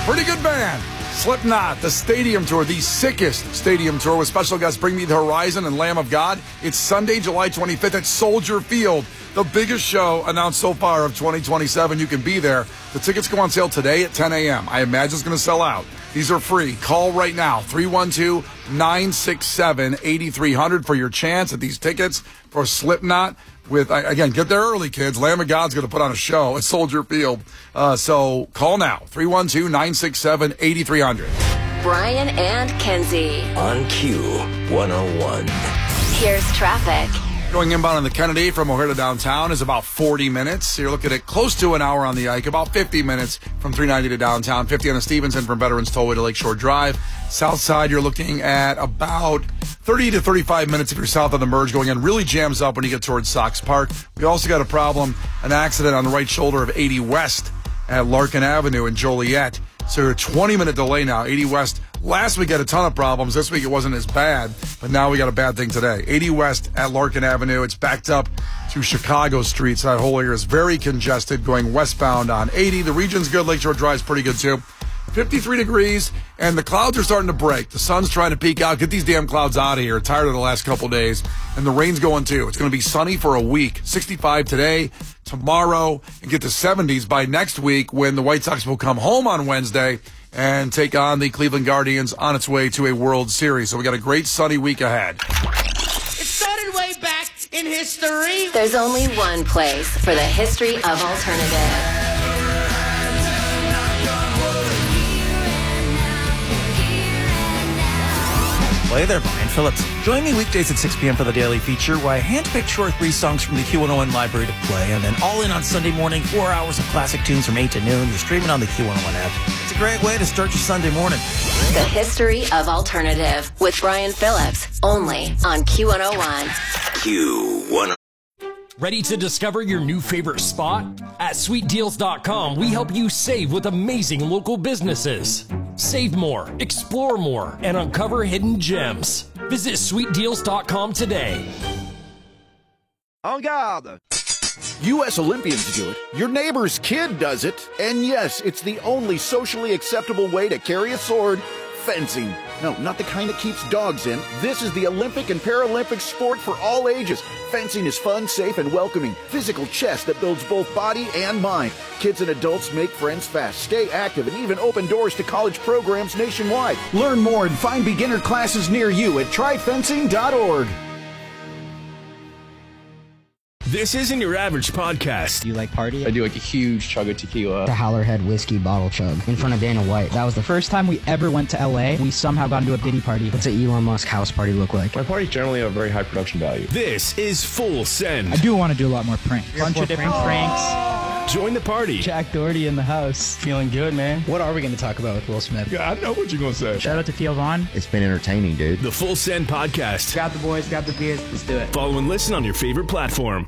Pretty good band. Slipknot, the stadium tour, the sickest stadium tour with special guests Bring Me the Horizon and Lamb of God. It's Sunday, July 25th at Soldier Field, the biggest show announced so far of 2027. You can be there. The tickets go on sale today at 10 a.m. I imagine it's going to sell out. These are free. Call right now, 312-967-8300 for your chance at these tickets for Slipknot. Again, get there early, kids. Lamb of God's going to put on a show at Soldier Field. So call now, 312-967-8300. Brian and Kenzie. On Q101. Here's traffic. Going inbound on the Kennedy from O'Hare to downtown is about 40 minutes. So you're looking at close to an hour on the Ike, about 50 minutes from 390 to downtown, 50 on the Stevenson from Veterans Tollway to Lakeshore Drive. South side, you're looking at about 30 to 35 minutes if you're south of the merge going in. Really jams up when you get towards Sox Park. We also got a problem, an accident on the right shoulder of 80 West at Larkin Avenue in Joliet. So you're a 20-minute delay now. 80 West, last week had a ton of problems. This week it wasn't as bad, but now we got a bad thing today. 80 West at Larkin Avenue. It's backed up to Chicago Street. So that whole area is very congested going westbound on 80. The region's good. Lakeshore Drive's pretty good too. 53 degrees, and the clouds are starting to break. The sun's trying to peek out. Get these damn clouds out of here. Tired of the last couple days. And the rain's going too. It's going to be sunny for a week. 65 today, tomorrow, and get to 70s by next week when the White Sox will come home on Wednesday and take on the Cleveland Guardians on its way to a World Series. So we got a great sunny week ahead. It started way back in history. There's only one place for the history of alternative. Hey there, Brian Phillips. Join me weekdays at 6 p.m. for the Daily Feature, where I handpick short 3 songs from the Q101 library to play, and then all in on Sunday morning, 4 hours of classic tunes from 8 to noon. You're streaming on the Q101 app. It's a great way to start your Sunday morning. The history of alternative with Brian Phillips, only on Q101. Q101. Ready to discover your new favorite spot? At SweetDeals.com, we help you save with amazing local businesses. Save more, explore more, and uncover hidden gems. Visit SweetDeals.com today. En garde! U.S. Olympians do it. Your neighbor's kid does it. And yes, it's the only socially acceptable way to carry a sword. Fencing. No, not the kind that keeps dogs in. This is the Olympic and Paralympic sport for all ages. Fencing is fun, safe, and welcoming. Physical chess that builds both body and mind. Kids and adults make friends fast, stay active, and even open doors to college programs nationwide. Learn more and find beginner classes near you at tryfencing.org. This isn't your average podcast. Do you like party? I do like a huge chug of tequila. The Howlerhead whiskey bottle chug in front of Dana White. That was the first time we ever went to LA. We somehow got into a Diddy party. What's an Elon Musk house party look like? My parties generally have very high production value. This is Full Send. I do want to do a lot more pranks. Bunch of different pranks. Join the party. Jack Doherty in the house. Feeling good, man. What are we going to talk about with Will Smith? Yeah, I know what you're going to say. Shout out to Theo Vaughn. It's been entertaining, dude. The Full Send podcast. Grab the boys, grab the beers. Let's do it. Follow and listen on your favorite platform.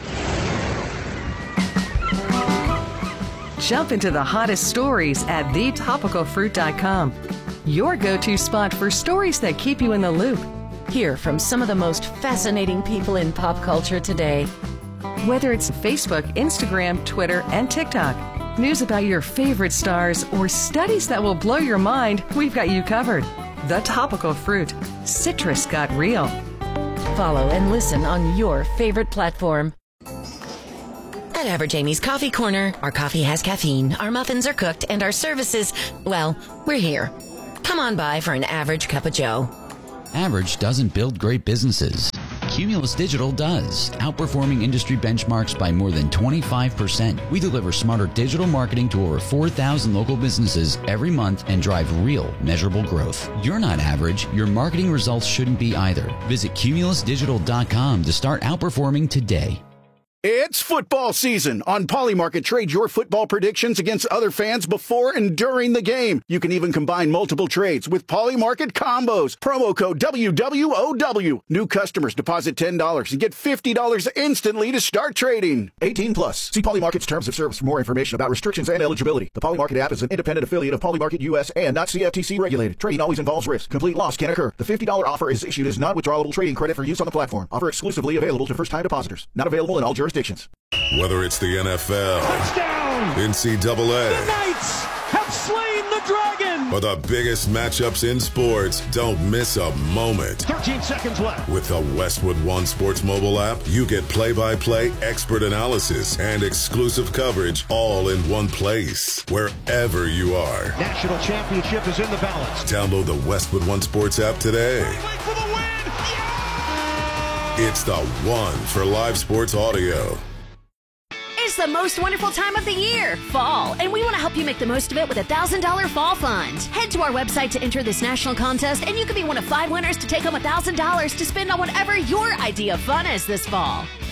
Jump into the hottest stories at thetopicalfruit.com. Your go-to spot for stories that keep you in the loop. Hear from some of the most fascinating people in pop culture today. Whether it's Facebook, Instagram, Twitter, and TikTok, news about your favorite stars, or studies that will blow your mind, we've got you covered. The Topical Fruit. Citrus got real. Follow and listen on your favorite platform. At Average Amy's Coffee Corner, our coffee has caffeine, our muffins are cooked, and our services, well, we're here. Come on by for an average cup of joe. Average doesn't build great businesses. Cumulus Digital does, outperforming industry benchmarks by more than 25%. We deliver smarter digital marketing to over 4,000 local businesses every month and drive real, measurable growth. You're not average. Your marketing results shouldn't be either. Visit cumulusdigital.com to start outperforming today. It's football season. On Polymarket, trade your football predictions against other fans before and during the game. You can even combine multiple trades with Polymarket combos. Promo code WWOW. New customers deposit $10 and get $50 instantly to start trading. 18 plus. See Polymarket's terms of service for more information about restrictions and eligibility. The Polymarket app is an independent affiliate of Polymarket US and not CFTC regulated. Trading always involves risk. Complete loss can occur. The $50 offer is issued as non-withdrawable trading credit for use on the platform. Offer exclusively available to first-time depositors. Not available in all jurisdictions. Whether it's the NFL, touchdown, NCAA, the Knights have slain the dragon. For the biggest matchups in sports, don't miss a moment. 13 seconds left. With the Westwood One Sports mobile app, you get play-by-play, expert analysis, and exclusive coverage all in one place, wherever you are. National championship is in the balance. Download the Westwood One Sports app today. Wait for the win. It's the one for live sports audio. It's the most wonderful time of the year, fall, and we want to help you make the most of it with a $1,000 fall fund. Head to our website to enter this national contest, and you could be one of 5 winners to take home $1,000 to spend on whatever your idea of fun is this fall.